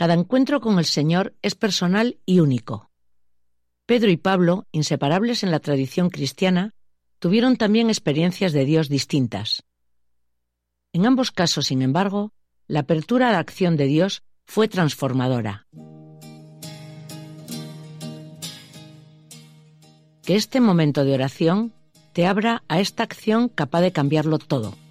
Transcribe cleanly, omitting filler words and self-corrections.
Cada encuentro con el Señor es personal y único. Pedro y Pablo, inseparables en la tradición cristiana, tuvieron también experiencias de Dios distintas. En ambos casos, sin embargo, la apertura a la acción de Dios fue transformadora. Que este momento de oración te abra a esta acción capaz de cambiarlo todo.